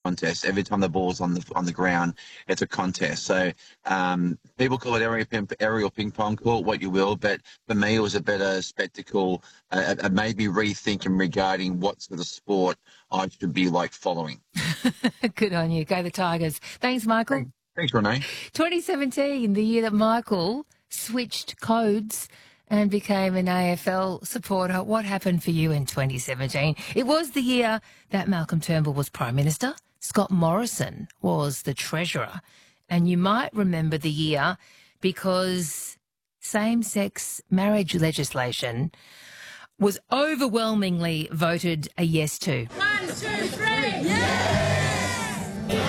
contest. Every time the ball's on the ground, it's a contest. So people call it aerial ping pong, call it what you will, but for me it was a better spectacle. It made me rethinking regarding what sort of sport I should be following. Good on you. Go the Tigers. Thanks, Michael. Thanks, Renee. 2017, the year that Michael switched codes and became an AFL supporter. What happened for you in 2017? It was the year that Malcolm Turnbull was Prime Minister. Scott Morrison was the Treasurer. And you might remember the year because same-sex marriage legislation was overwhelmingly voted a yes to. 1, 2, 3, yes!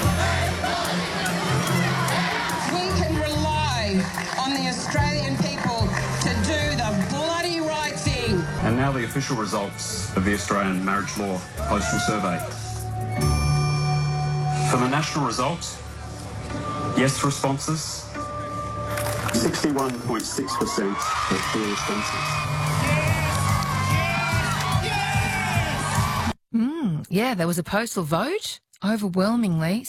We can rely on the Australian people to do the bloody right thing. And now the official results of the Australian Marriage Law Postal Survey. For the national result, yes responses, 61.6% of full responses. Yeah, there was a postal vote. Overwhelmingly,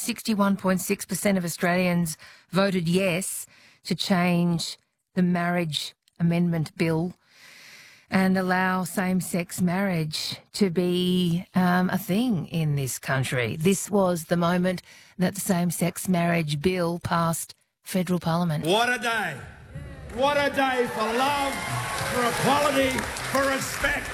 61.6% of Australians voted yes to change the Marriage Amendment Bill and allow same-sex marriage to be a thing in this country. This was the moment that the same-sex marriage bill passed federal parliament. What a day. What a day for love, for equality, for respect.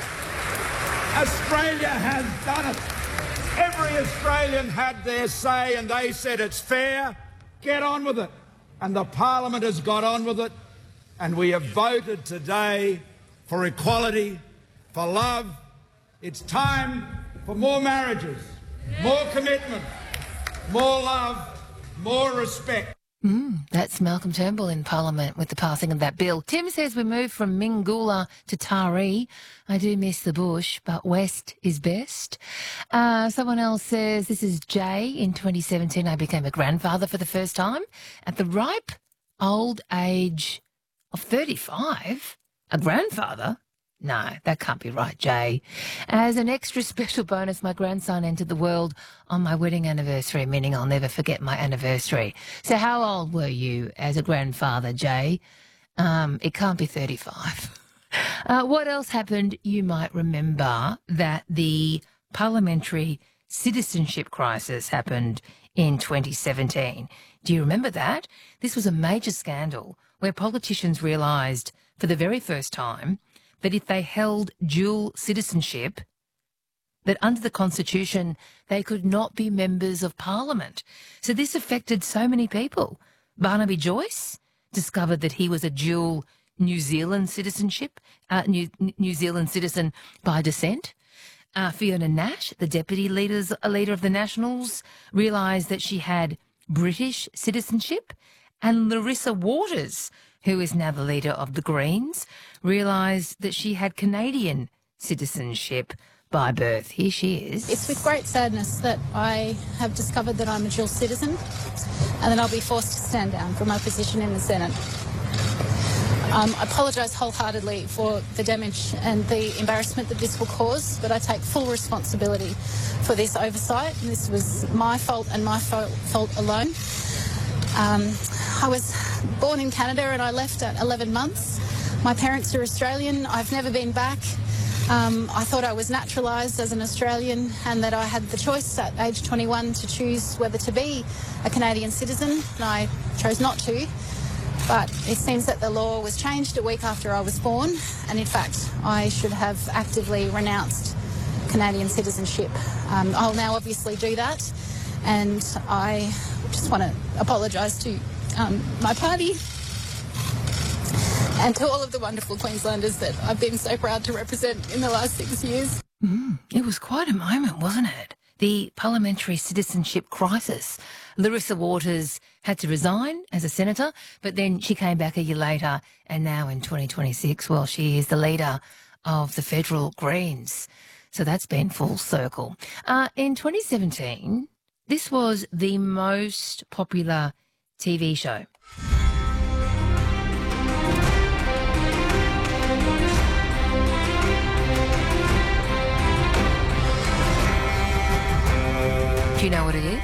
Australia has done it. Every Australian had their say and they said it's fair, get on with it. And the Parliament has got on with it, and we have voted today for equality, for love. It's time for more marriages, more commitment, more love, more respect. That's Malcolm Turnbull in Parliament with the passing of that bill. Tim says we moved from Mingoola to Taree. I do miss the bush, but west is best. Someone else says, this is Jay. In 2017, I became a grandfather for the first time at the ripe old age of 35. A grandfather? No, that can't be right, Jay. As an extra special bonus, my grandson entered the world on my wedding anniversary, meaning I'll never forget my anniversary. So how old were you as a grandfather, Jay? It can't be 35. What else happened? You might remember that the parliamentary citizenship crisis happened in 2017. Do you remember that? This was a major scandal where politicians realised for the very first time that if they held dual citizenship, that under the Constitution they could not be members of Parliament. So this affected so many people. Barnaby Joyce discovered that he was a dual New Zealand citizenship, New Zealand citizen by descent. Fiona Nash, the deputy leader of the Nationals, realised that she had British citizenship. And Larissa Waters, who is now the leader of the Greens, realised that she had Canadian citizenship by birth. Here she is. It's with great sadness that I have discovered that I'm a dual citizen and that I'll be forced to stand down from my position in the Senate. I apologise wholeheartedly for the damage and the embarrassment that this will cause, but I take full responsibility for this oversight. This was my fault and my fault alone. I was born in Canada and I left at 11 months. My parents are Australian. I've never been back. I thought I was naturalised as an Australian and that I had the choice at age 21 to choose whether to be a Canadian citizen, and I chose not to. But it seems that the law was changed a week after I was born, and in fact I should have actively renounced Canadian citizenship. I'll now obviously do that, and I just want to apologise to my party and to all of the wonderful Queenslanders that I've been so proud to represent in the last 6 years. It was quite a moment, wasn't it? The parliamentary citizenship crisis. Larissa Waters had to resign as a senator, but then she came back a year later, and now in 2026, well, she is the leader of the federal Greens. So that's been full circle. In 2017, this was the most popular TV show. Do you know what it is?